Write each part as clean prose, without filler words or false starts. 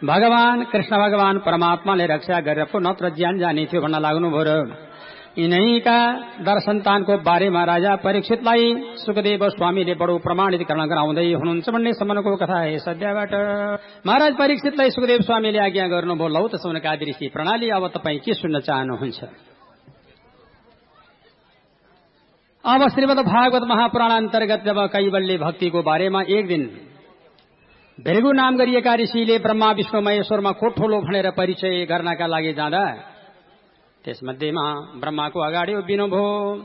भगवान कृष्ण भगवान परमात्माले रक्षा गरेर पो नत्र ज्यान जाने थियो भन्न लाग्नुभयो र यिनैका दर्शनतानको बारेमा राजा परीक्षितलाई सुखदेव स्वामीले बडो प्रमाणितकरण गराउँदै हुनुहुन्छ भन्ने सम्मको कथा है सद्यबाट। महाराज परीक्षितलाई सुखदेव स्वामीले आज्ञा गर्नुभयो, लौ त सौनकादि ऋषि प्रणाली, अब तपाईँ के सुन्न चाहनुहुन्छ? अब श्रीमद् भागवत महापुराण अन्तर्गत जब कैवल्य भक्तिको बारेमा एक दिन भृगु नाम गरिएका ऋषिले ब्रह्मा विष्णु महेश्वरमा को ठूलो भनेर परिचय गर्नका लागि जाँदा त्यसमध्येमा ब्रह्माको अगाडि उभिनुभयो।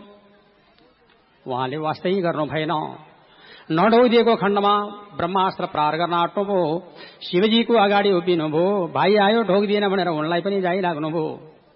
उहाँले वास्तै गर्नु भएन, नढौदिएको खण्डमा ब्रह्मास्त्र प्रहार गर्न आँट्नुभयो। शिवजीको अगाडि उभिनुभयो, भाइ आयो ढोकिदिएन भनेर उनलाई पनि जाइराख्नुभयो।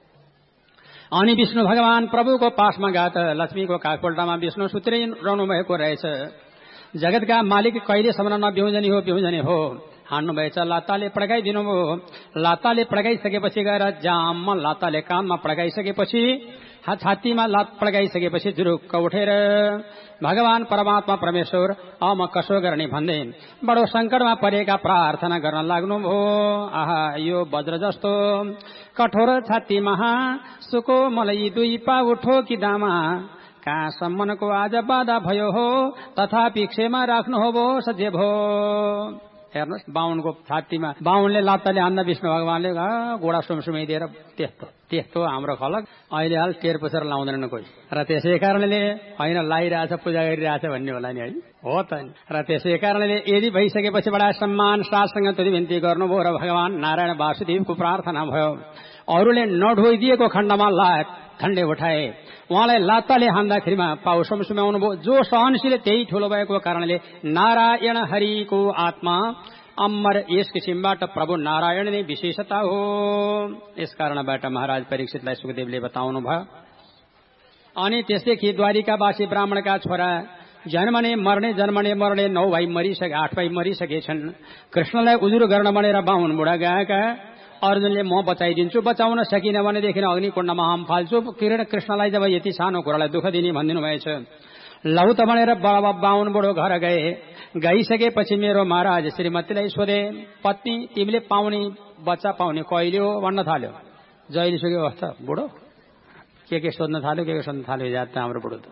अनि विष्णु भगवान प्रभुको पासमा गए त लक्ष्मीको काखपल्टामा विष्णु सुतिरहनु भएको रहेछ। जगतका मालिक कहिलेसम्म नबिउजनी हो बिउजनी हो हान्नु भएछ। लाताले पड्काइदिनु भयो। लाताले पड्काइसकेपछि गएर जाममा लाताले कानमा पड्काइसकेपछि छातीमा लात पड्काइसकेपछि जुरुक्क उठेर भगवान परमात्मा परमेश्वर अब म कसो गर्ने भन्दै बडो संकटमा परेका प्रार्थना गर्न लाग्नुभयो। आहा, यो वज्र जस्तो कठोर छातीमा सुको मलाई दुई पाउ ठोकी दामा, कहाँसम्मको आज बाधा भयो हो तथापि क्षेमा राख्नु हो भो सजे भो। हेर्नुहोस्, बाहुनको छातीमा बाहुनले लात्ताले हान्दा विष्णु भगवानले गोडा सुमसुमाइदिएर त्यस्तो हाम्रो खलक अहिले हाल टेर पुछेर लाउँदैनन् कोही। र त्यसै कारणले होइन लाइरहेछ पूजा गरिरहेछ भन्ने होला नि, है हो त नि। र त्यसै कारणले यदि भइसकेपछि बडा सम्मान साथसँग तुरी बिन्ती गर्नुभयो र भगवान नारायण वासुदेवको प्रार्थना भयो। अरूले नढोइदिएको खण्डमा लात खण्डे उठाए। उहाँलाई लात्ताले हान्दाखेरिमा पाउ सुमसुमाउनु भयो। जो सहनशील त्यही ठूलो भएको कारणले नारायण हरिको आत्मा अमर यस किसिमबाट प्रभु नारायण नै विशेषता हो। यस कारणबाट महाराज परीक्षितलाई सुखदेवले बताउनु भयो। अनि त्यसदेखि द्वारिकावासी ब्राह्मणका छोरा जन्मने मर्ने जन्मने मर्ने 9 भाइ मरिसके 8 भाइ मरिसकेछन्। कृष्णलाई उजुर गर्न भनेर बाहुन बुढा गएका। अर्जुनले म बचाइदिन्छु, बचाउन सकिन भनेदेखि अग्निकुण्डमा हम फाल्छु। किरण कृष्णलाई जब यति सानो कुरालाई दुःख दिने भनिदिनु भएछ। लौ त भनेर बाहुन बुढो घर गए। गइसकेपछि मेरो महाराज श्रीमतीलाई सोधे, पत्नी तिमीले पाउने बच्चा पाउने कहिले हो भन्न थाल्यो। जहिले सुकै अवस्था बुढो के सोध्न थाल्यो, के सोध्न थाल्यो जात हाम्रो बुढो त।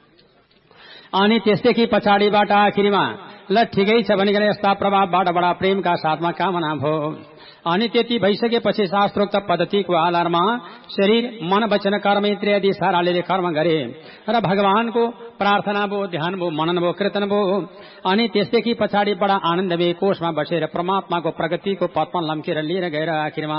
अनि त्यसदेखि पछाडिबाट आखिरीमा ल ठिकै छ भनिकन यस्ता प्रभावबाट बडा प्रेमका साथमा कामना भयो। अनि त्यति भइसकेपछि शास्त्रोक्त पद्धतिको आधारमा शरीर मन वचन कर्म इत्यादि साराले कर्म गरे र भगवानको प्रार्थना भयो, ध्यान भयो, मनन भयो, कीर्तन भयो। अनि त्यसदेखि पछाडि बडा आनन्दमय कोषमा बसेर परमात्माको प्रगतिको पथमा लम्केर लिएर गएर आखिरमा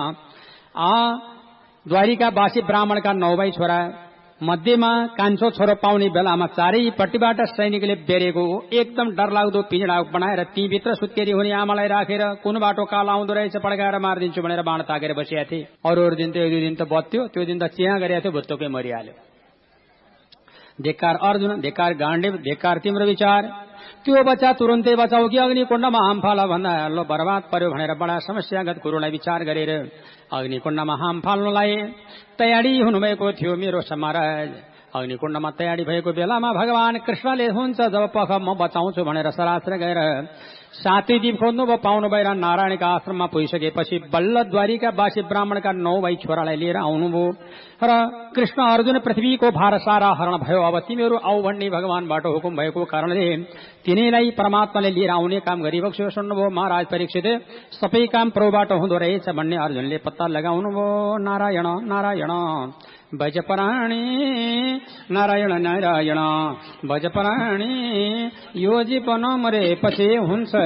द्वारिकावासी ब्राह्मणका 9 भाइ छोरा मध्येमा कान्छो छोरो पाउने बेलामा चारैपट्टिबाट सैनिकले बेरेको एकदम डरलाग्दो पिंजडा बनाएर तीभित्र सुत्केरी हुने आमालाई राखेर कुन बाटो काल आउँदो रहेछ पड्काएर मारिदिन्छु भनेर बाण ताकेर बसिया थिए। अरू दिन त 1-2 दिन त बत्यो, त्यो दिन त चिया गरेको थियो, भुत्तोकै मरिहाल्यो। धिक्कार अर्जुन, धिक्कार गाण्डीव, धिक्कार तिम्रो विचार। त्यो बच्चा तुरन्तै बचाऊ कि अग्निकुण्डमा हाम फाल भन्दा लो बर्बाद पर्यो भनेर बडा समस्यागत कुरोलाई विचार गरेर अग्निकुण्डमा हाम फाल्नलाई तयारी हुनुभएको थियो मेरो महाराज। अग्निकुण्डमा तयारी भएको बेलामा भगवान कृष्णले हुन्छ जब पख म बचाउँछु भनेर सरास्र गएर 7 दिप खोज्नुभयो, पाउनु भएर नारायणका आश्रममा पुगिसकेपछि बल्ल द्वारिकावासी ब्राह्मणका 9 भाइ छोरालाई लिएर आउनुभयो र कृष्ण अर्जुन पृथ्वीको भार सारा हरण भयो। अब तिमीहरू आऊ भन्ने भगवानबाट हुकुम भएको कारणले तिनीलाई परमात्माले लिएर आउने काम गरिबक्स्यो। सुन्नुभयो महाराज परीक्षित, सबै काम प्रभुबाट हुँदो रहेछ भन्ने अर्जुनले पत्ता लगाउनुभयो। नारायण नारायण भजपराणी, नारायण नारायण भजपराणी, यो जीवन मरेपछि हुन्छ